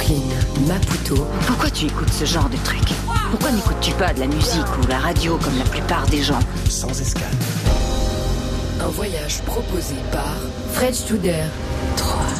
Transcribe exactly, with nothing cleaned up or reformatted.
Brooklyn, Maputo. Pourquoi tu écoutes ce genre de truc? Pourquoi n'écoutes-tu pas de la musique ou la radio comme la plupart des gens? Sans escale. Un voyage proposé par Fred Studer. Trois.